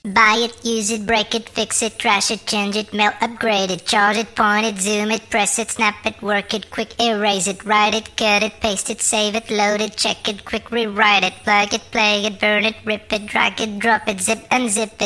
Buy it, use it, break it, fix it, trash it, change it, melt, upgrade it, charge it, point it, zoom it, press it, snap it, work it, quick erase it, write it, cut it, paste it, save it, load it, check it, quick rewrite it, plug it, play it, burn it, rip it, drag it, drop it, zip unzip it.